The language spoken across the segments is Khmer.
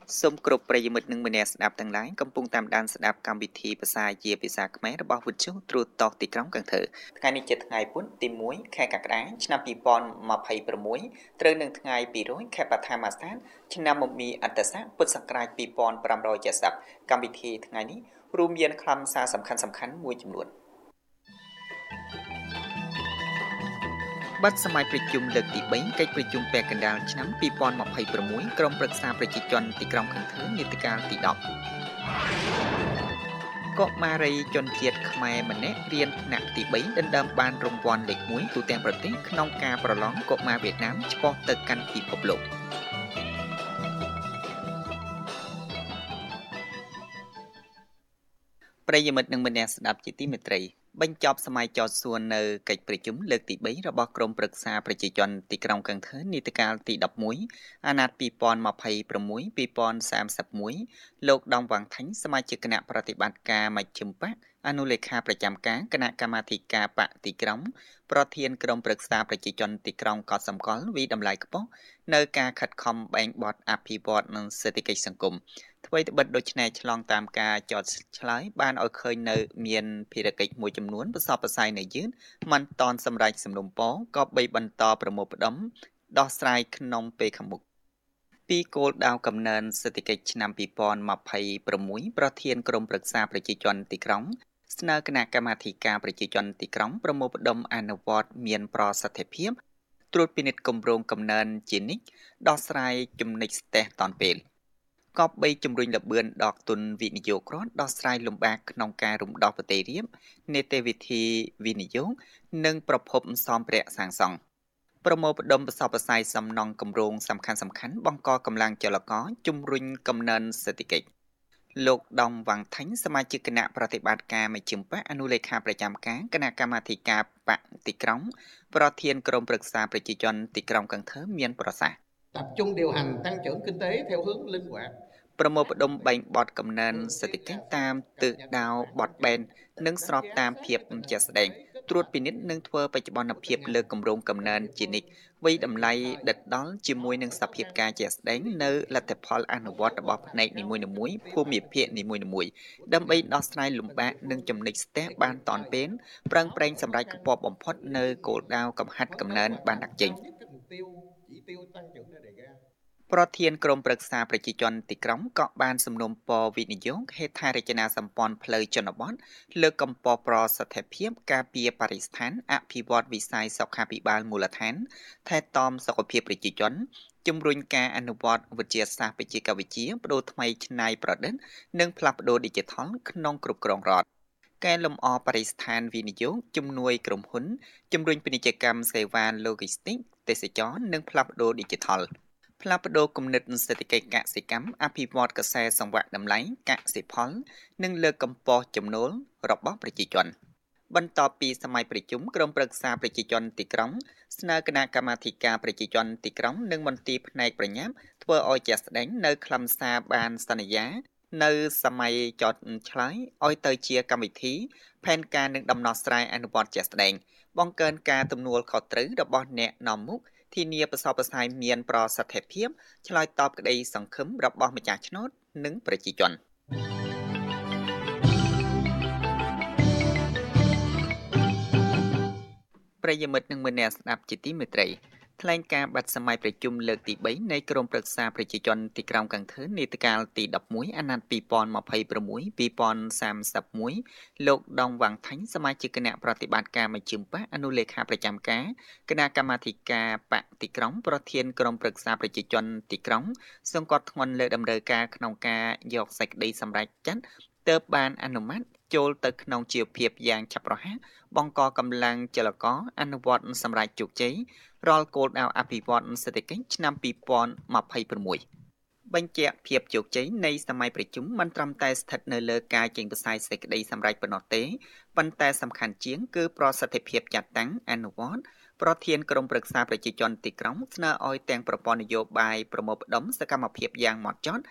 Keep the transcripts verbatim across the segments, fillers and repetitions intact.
សូមគោរពប្រិយមិត្តនិងម្នាក់ស្ដាប់ទាំងឡាយកំពុងតាមដានស្ដាប់កម្មវិធីភាសាជាភាសាខ្មែររបស់វិទ្យុទ្រូតកទីក្រុងកន្ធើថ្ងៃនេះជាថ្ងៃពុធទីមួយខែកក្កដាឆ្នាំពីរពាន់ម្ភៃប្រាំមួយត្រូវនឹងថ្ងៃពីររយខែបឋមសាទឆ្នាំមមីអត្តស័កពុទ្ធសករាជពីរពាន់ប្រាំរយចេសិបកម្មវិធីថ្ងៃនេះរួមមានខ្លឹមសារសំខាន់សំខាន់មួយចំនួនបាត់សម័យប្រជុំលើកទីបីកិច្ចប្រជុំពាក់កណ្ដាលឆ្នាំពីរពាន់ម្ភៃប្រាំមួយក្រុមប្រឹក្សាប្រជាជនទីក្រុងកន្ធើនីតិកាលទីដប់កុមារីជនជាតិខ្មែរម្នាក់រៀនថ្នាក់ទីបីដណ្ដើមបានរង្វាន់លេខមួយទូទាំងប្រទេសក្នុងការប្រឡងកុមារវៀតណាមឆ្ពោះទៅកាន់ពិភពលោកប្រិយមិត្តនិងម្នាក់ស្ដាប់ជាទីមេត្រីបញ្ចប់សម័យចោទសួរនៅកិច្ចប្រជុំលើកទីបីរបស់ក្រុមប្រឹក្សាប្រជាជនទីក្រុងកន្ធើនីតិកាលទីដប់មួយអាណត្តិពីរពាន់ម្ភៃប្រាំមួយ ពីរពាន់សាមសិបមួយលោកដំវ៉ាងថាញ់សមាជិកគណៈប្រតិបត្តិការមជ្ឈិមបក្សអនុលេខាប្រចាំការគណៈកម្មាធិការបកទីក្រុងប្រធានក្រុមប្រឹក្សាប្រជាជនទីក្រុងកត់សម្គាល់វិតម្លៃខ្ពស់នៅការខិតខំបែងបត់អភិវឌ្ឍនិងសេដ្ឋកិច្ចសង្គមអ្វីត្បិតដូច្នេះឆ្លងតាមការចោទឆ្លើយបានឲ្យឃើញនៅមានភារកិច្ចមួយចំនួនប្រសពប្រស័យនៅយឺតមិនតន់សម្រេចសំណុំពរក៏បីបន្តប្រមូលផ្ដុំដោះស្រាយក្នុងពេលខាងមុខពីគោលដៅកំណើនសេដ្ឋកិច្ចឆ្នាំពីរពាន់ម្ភៃប្រាំមួយប្រធានក្រុមប្រឹក្សាប្រជាជនទីក្រុងស្នើគណៈកម្មាធិការប្រជាជនទីក្រុងប្រមូលផ្ដុំអនុវត្តមានប្រសិទ្ធភាពត្រួតពិនិត្យគម្រោងកំណើនជានិច្ចដោះស្រាយចំណុចស្ទះតាន់ពេលកបបីជំរុញលបឿនដកទុនវិនិយោគរដ្ឋដោះស្រាយលំបាកក្នុងការរំដោះប្រទេសរៀបនេតិវិធីវិនិយោគនិងប្រភពសម្ភារៈសាងសង់ប្រមូលផ្ដុំប្រសពប្រស័យសំណង់គម្រោងសំខាន់សំខាន់បង្កកម្លាំងចលករជំរុញកំណើនសេដ្ឋកិច្ចលោកដំវ៉ាងថាញ់សមាជិកគណៈប្រតិបត្តិការមជ្ឈិមបក្សអនុលេខាប្រចាំការគណៈកម្មាធិការបកទីក្រុងប្រធានក្រុមប្រឹក្សាប្រជាជនទីក្រុងកន្ធើមានប្រសាសន៍ tập trung điều hành tăng trưởng kinh tế theo hướng linh hoạt ប្រមូលផ្ដុំបែងបត់កំណើនសេដ្ឋកិច្ចតាមទិសដៅបត់បែននិងស្របតាមភាពជាក់ស្ដែងត្រួតពិនិត្យនិងធ្វើបច្ចុប្បន្នភាពលើគម្រោងកំណើនជានិច្ចវិតម្លៃដិតដល់ជាមួយនឹងសភាពការជាក់ស្ដែងនៅលទ្ធផលអនុវត្តរបស់ផ្នែកនីមួយៗភូមិភាគនីមួយៗដើម្បីដោះស្រាយលំបាកនិងចំណុចស្ទះបានតាន់ពេលប្រឹងប្រែងសម្រេចគពបំផុតនៅគោលដៅកំហាត់កំណើនបានដាក់ចេញប្រធានក្រុមប្រឹក្សាប្រជាជនទីក្រុងក៏បានសំណូមពរវិនិយោគហេដ្ឋារចនាសម្ព័ន្ធផ្លូវជនបទលើកកម្ពស់ប្រសិទ្ធភាពការពារបរិស្ថានអភិវឌ្ឍវិស័យសុខាភិបាលមូលដ្ឋានថែទាំសុខភាពប្រជាជនជំរុញការអនុវត្តវិទ្យាសាស្ត្របច្ចេកវិទ្យាបដូរថ្មីច្នៃប្រឌិតនិងផ្លាស់ប្ដូរឌីជីថលក្នុងគ្រប់គ្រងរដ្ឋកែលម្អបរិស្ថានវិនិយោគជំនួយក្រុមហ៊ុនជំរុញពាណិជ្ជកម្មសេវា Logistics ទេសចរនិងផ្លាស់ប្ដូរឌីជីថលផ្លាស់ប្ដូរគំនិតសេដ្ឋកិច្ចកសិកម្មអភិវឌ្ឍកសែសង្វាក់តម្លៃកសិផលនិងលើកកម្ពស់ចំណូលរបស់ប្រជាជនបន្ទាប់ពីសម័យប្រជុំក្រុមប្រឹក្សាប្រជាជនទីក្រុងស្នើគណៈកម្មាធិការប្រជាជនទីក្រុងនិងមន្ទីរផ្នែកប្រញាប់ធ្វើឲ្យជាក់ស្ដែងនៅខ្លឹមសារបានសន្យានៅសម័យចតឆ្លើយឲ្យទៅជាកម្មវិធីផែនការនិងដំណោះស្រាយអនុវត្តជាក់ស្ដែងបង្កើនការទំនួលខុសត្រូវរបស់អ្នកនាំមុខធានាប្រសពប្រស័យមានប្រសិទ្ធភាពឆ្លើយតបក្តីសង្ឃឹមរបស់ម្ចាស់ឆ្នោតនិងប្រជាជនប្រិយមិត្តនិងមនស្សស្ដាប់ជាទីមេត្រីថ្លែងការណ៍ប័ណ្ណសម័យប្រជុំលើកទីបីនៃក្រុមប្រឹក្សាប្រជាជនទីក្រុងកន្ធើនីតិកាលទីដប់មួយអាណត្តិពីរពាន់ម្ភៃប្រាំមួយ ពីរពាន់សាមសិបមួយលោកដំវ៉ាងថាញ់សមាជិកគណៈប្រតិបត្តិការមជ្ឈិមបក្សអនុលេខាប្រចាំការគណៈកម្មាធិការបកទីក្រុងប្រធានក្រុមប្រឹក្សាប្រជាជនទីក្រុងសង្កត់ធ្ងន់លើដំណើរការក្នុងការយកសេចក្តីសម្រេចចាត់ទើបបានអនុម័តចូលទៅក្នុងជីវភាពយ៉ាងឆាប់រហ័សបង្កកម្លាំងចលករអនុវត្តសម្រេចជោគជ័យរាល់គោលដៅអភិវឌ្ឍសេដ្ឋកិច្ចឆ្នាំពីរពាន់ម្ភៃប្រាំមួយបញ្ជាក់ភាពជោគជ័យនៃសម័យប្រជុំមិនត្រឹមតែស្ថិតនៅលើការចេញផ្សាយសេចក្តីសម្រេចប៉ុណ្ណោះទេប៉ុន្តែសំខាន់ជាងគឺប្រសិទ្ធភាពចាត់តាំងអនុវត្តប្រធានក្រុមប្រឹក្សាប្រជាជនទីក្រុងស្នើឲ្យទាំងប្រព័ន្ធនយោបាយប្រមូលផ្ដុំសកម្មភាពយ៉ាងហ្មត់ចត់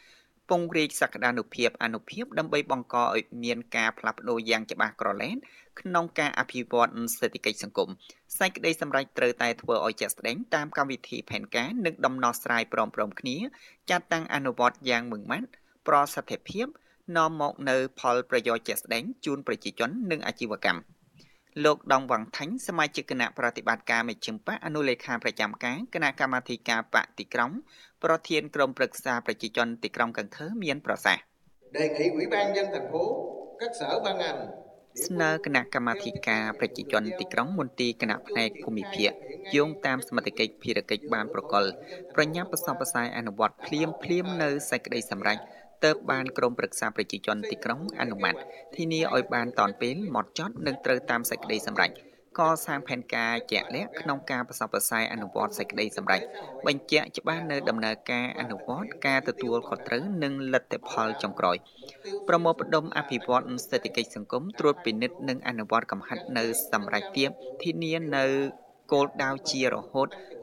ពង្រីកសក្តានុភាពអនុភាពដើម្បីបង្កឲ្យមានការផ្លាស់ប្ដូរយ៉ាងច្បាស់ក្រឡែតក្នុងការអភិវឌ្ឍសេដ្ឋកិច្ចសង្គមសេចក្តីសម្រេចត្រូវតែធ្វើឲ្យជាក់ស្ដែងតាមកម្មវិធីផែនការនិងដំណោះស្រាយព្រមៗគ្នាចាត់តាំងអនុវត្តយ៉ាងម៉ឺងម៉ាត់ប្រសិទ្ធភាពនាំមកនៅផលប្រយោជន៍ជាក់ស្ដែងជូនប្រជាជននិងអាជីវកម្មលោកដងវ៉ាងថាញ់សមាជិកគណៈប្រតិបត្តិការមជ្ឈិមបកអនុលេខាប្រចាំការគណៈកម្មាធិការបកទីក្រុងប្រធានក្រុមប្រឹក្សាប្រជាជនទីក្រុងcần Thơមានប្រសាសន៍ đề nghị ủy ban nhân thành phố các sở ban ngành ស្នើគណៈកម្មាធិការប្រជាជនទីក្រុងមន្ទីរគណៈផ្នែកភូមិភាគយោងតាមសមត្ថកិច្ចភារកិច្ចបានប្រកល់ប្រញាប់ប្រសពផ្សាយអនុវត្តភ្លាមភ្លាមនៅសេចក្តីសម្រេចទើបបានក្រុមប្រឹក្សាប្រជាជនទីក្រុងអនុម័តធានាឲ្យបានតាន់ពេលហ្មត់ចត់និងត្រូវតាមសេចក្តីសម្រេចកសាងផែនការជាក់លាក់ក្នុងការប្រសពផ្សាយអនុវត្តសេចក្តីសម្រេចបញ្ជាក់ច្បាស់នៅដំណើរការអនុវត្តការទទួលខុសត្រូវនិងលទ្ធផលចុងក្រោយប្រមូលផ្ដុំអភិវឌ្ឍសេដ្ឋកិច្ចសង្គមត្រួតពិនិត្យនិងអនុវត្តកំហិតនៅសម្រេចទៀតធានានៅគោលដៅជារហូត